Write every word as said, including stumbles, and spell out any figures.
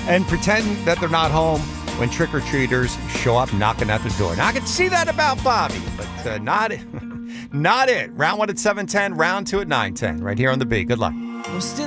and pretend that they're not home when trick-or-treaters show up knocking at the door. Now, I can see that about Bobby, but uh, not, not it. Round one at seven ten, round two at nine ten, right here on The Beat. Good luck.